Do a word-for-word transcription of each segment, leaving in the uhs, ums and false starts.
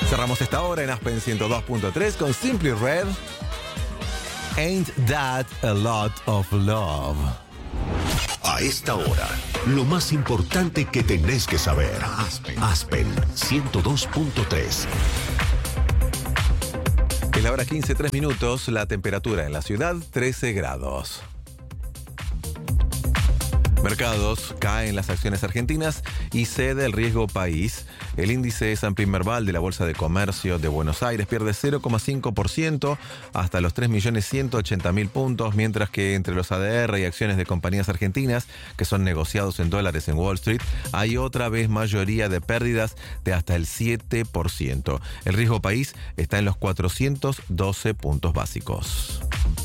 Cerramos esta hora en Aspen ciento dos punto tres con Simply Red. Ain't That a Lot of Love. A esta hora, lo más importante que tenés que saber. Aspen, Aspen ciento dos punto tres. Es la hora quince, tres minutos. La temperatura en la ciudad, trece grados. Mercados, caen las acciones argentinas y cede el riesgo país. El índice S and P Merval de la Bolsa de Comercio de Buenos Aires pierde cero coma cinco por ciento hasta los tres millones ciento ochenta mil puntos, mientras que entre los A D R y acciones de compañías argentinas que son negociados en dólares en Wall Street, hay otra vez mayoría de pérdidas de hasta el siete por ciento. El riesgo país está en los cuatrocientos doce puntos básicos.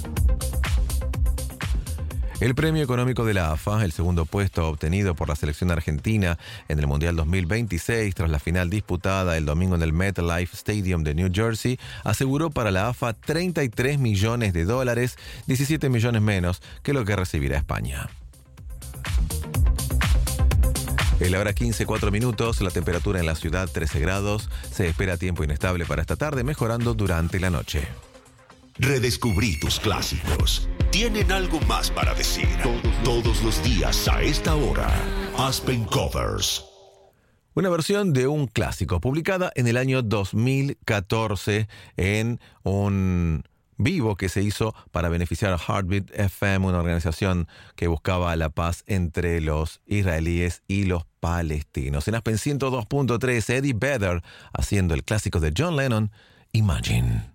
El premio económico de la A F A, el segundo puesto obtenido por la selección argentina en el Mundial dos mil veintiséis tras la final disputada el domingo en el MetLife Stadium de New Jersey, aseguró para la A F A treinta y tres millones de dólares, diecisiete millones menos que lo que recibirá España. Es la hora quince, cuatro minutos, la temperatura en la ciudad trece grados, se espera tiempo inestable para esta tarde, mejorando durante la noche. Redescubrí tus clásicos. Tienen algo más para decir. Todos los días a esta hora. Aspen Covers. Una versión de un clásico publicada en el año dos mil catorce en un vivo que se hizo para beneficiar a Heartbeat F M, una organización que buscaba la paz entre los israelíes y los palestinos. En Aspen ciento dos punto tres, Eddie Vedder haciendo el clásico de John Lennon, Imagine.